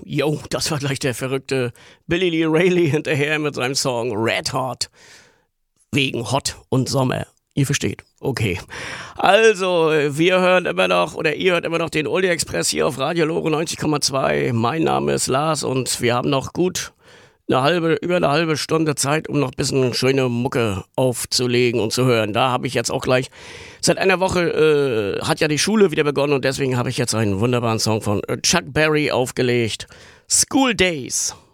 das war gleich der verrückte Billy Lee Rayleigh hinterher mit seinem Song Red Hot. Wegen Hot und Sommer. Ihr versteht. Okay. Also, wir hören immer noch, oder ihr hört immer noch den Oldie Express hier auf Radio Lore 90,2. Mein Name ist Lars und wir haben noch gut über eine halbe Stunde Zeit, um noch ein bisschen schöne Mucke aufzulegen und zu hören. Da habe ich jetzt auch gleich, seit einer Woche hat ja die Schule wieder begonnen und deswegen habe ich jetzt einen wunderbaren Song von Chuck Berry aufgelegt. School Days.